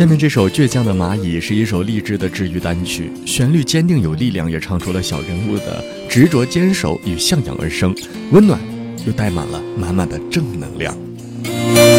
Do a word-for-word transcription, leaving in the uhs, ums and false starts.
下面这首《倔强的蚂蚁》是一首励志的治愈单曲，旋律坚定有力量，也唱出了小人物的执着坚守与向阳而生，温暖又带满了满满的正能量。